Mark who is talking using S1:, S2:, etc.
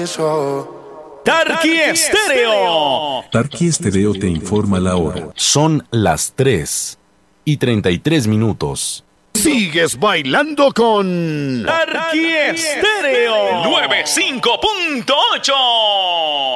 S1: Tarqui Estéreo.
S2: Tarqui Estéreo te informa la hora.
S3: Son las 3:33.
S1: Sigues bailando con Tarqui Estéreo 95.8.